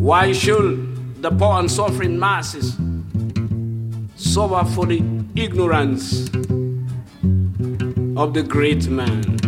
Why should the poor and suffering masses suffer for the ignorance of the great man?